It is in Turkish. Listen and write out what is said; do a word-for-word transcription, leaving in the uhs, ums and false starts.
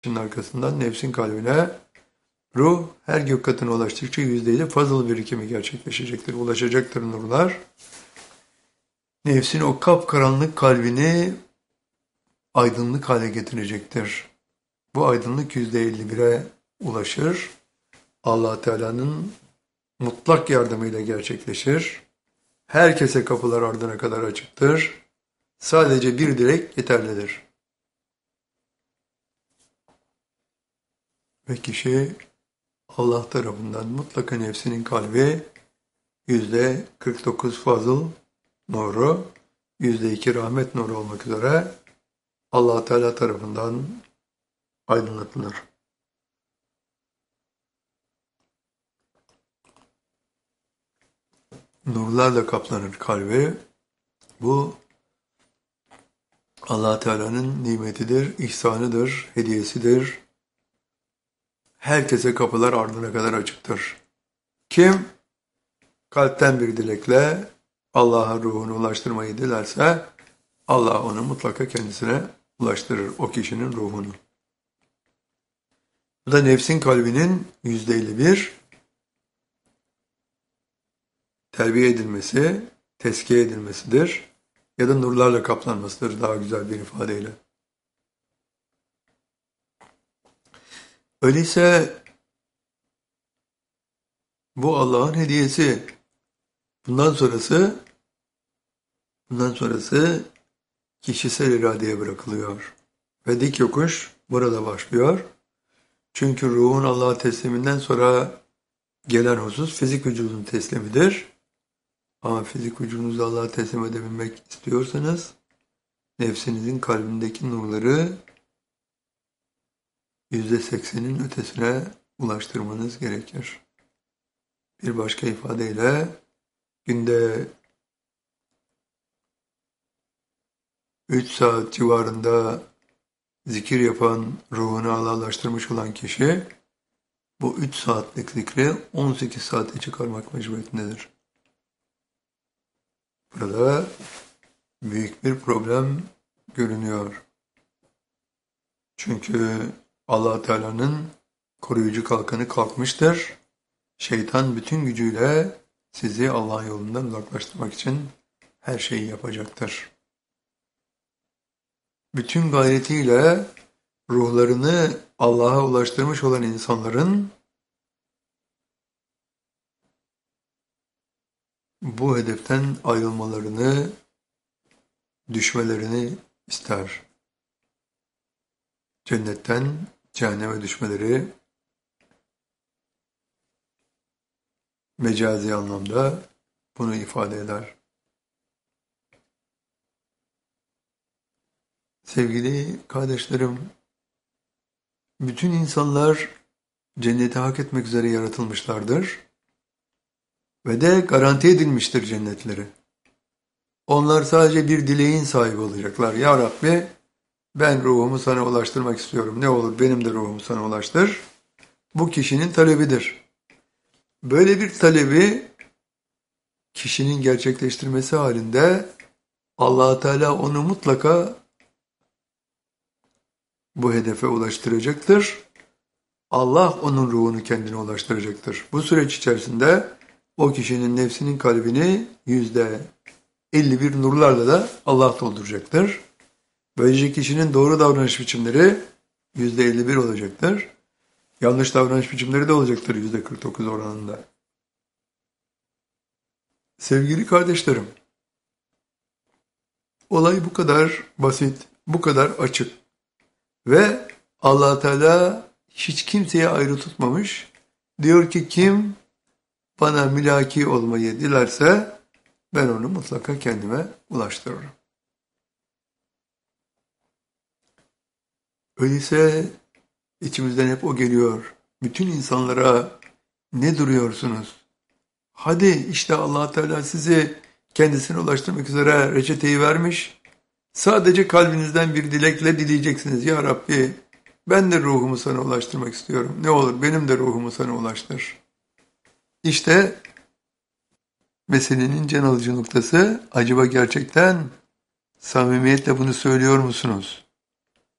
arkasından nefsin kalbine ruh her gök katına ulaştıkça yüzdeyle fazıl birikimi gerçekleşecektir. Ulaşacaktır nurlar. Nefsin o kapkaranlık kalbini aydınlık hale getirecektir. Bu aydınlık yüzde elli bire ulaşır. Allah Teala'nın mutlak yardımıyla gerçekleşir. Herkese kapılar ardına kadar açıktır. Sadece bir dilek yeterlidir. Ve kişi Allah tarafından mutlaka nefsinin kalbi yüzde kırk dokuz fazıl nuru, yüzde iki rahmet nuru olmak üzere Allah Teala tarafından aydınlatılır. Nurlarla kaplanır kalbi. Bu Allah Teala'nın nimetidir, ihsanıdır, hediyesidir. Herkese kapılar ardına kadar açıktır. Kim kalpten bir dilekle Allah'a ruhunu ulaştırmayı dilerse Allah onu mutlaka kendisine ulaştırır, o kişinin ruhunu. Bu da nefsin kalbinin yüzde elli bir terbiye edilmesi, teskiye edilmesidir ya da nurlarla kaplanmasıdır daha güzel bir ifadeyle. Öyleyse bu Allah'ın hediyesi. Bundan sonrası bundan sonrası kişisel iradeye bırakılıyor. Ve dik yokuş burada başlıyor. Çünkü ruhun Allah'a tesliminden sonra gelen husus fizik vücudun teslimidir. Ama fizik vücudunuzu Allah'a teslim edebilmek istiyorsanız nefsinizin kalbindeki nurları yüzde seksenin ötesine ulaştırmanız gerekir. Bir başka ifadeyle günde üç saat civarında zikir yapan, ruhunu Allah'laştırmış olan kişi bu üç saatlik zikri on sekiz saate çıkarmak mecburiyetindedir. Burada büyük bir problem görünüyor. Çünkü Allah Teala'nın koruyucu kalkanı kalkmıştır. Şeytan bütün gücüyle sizi Allah'ın yolundan uzaklaştırmak için her şeyi yapacaktır. Bütün gayretiyle ruhlarını Allah'a ulaştırmış olan insanların bu hedeften ayrılmalarını, düşmelerini ister. Cennetten cehenneme düşmeleri mecazi anlamda bunu ifade eder. Sevgili kardeşlerim, bütün insanlar cenneti hak etmek üzere yaratılmışlardır ve de garanti edilmiştir cennetleri. Onlar sadece bir dileğin sahibi olacaklar. Ya Rabbi, ben ruhumu sana ulaştırmak istiyorum. Ne olur benim de ruhumu sana ulaştır. Bu kişinin talebidir. Böyle bir talebi kişinin gerçekleştirmesi halinde Allah Teala onu mutlaka bu hedefe ulaştıracaktır. Allah onun ruhunu kendine ulaştıracaktır. Bu süreç içerisinde o kişinin nefsinin kalbini yüzde elli bir nurlarla da Allah dolduracaktır. Böylece kişinin doğru davranış biçimleri yüzde elli bir olacaktır. Yanlış davranış biçimleri de olacaktır yüzde kırk dokuz oranında. Sevgili kardeşlerim, olay bu kadar basit, bu kadar açık. Ve Allah Teala hiç kimseye ayrı tutmamış. Diyor ki kim bana mülaki olmayı dilerse ben onu mutlaka kendime ulaştırırım. Öyleyse içimizden hep o geliyor. Bütün insanlara ne duruyorsunuz? Hadi işte Allah Teala sizi kendisine ulaştırmak üzere reçeteyi vermiş. Sadece kalbinizden bir dilekle dileyeceksiniz. Ya Rabbi ben de ruhumu sana ulaştırmak istiyorum. Ne olur benim de ruhumu sana ulaştır. İşte meselenin can alıcı noktası, acaba gerçekten samimiyetle bunu söylüyor musunuz?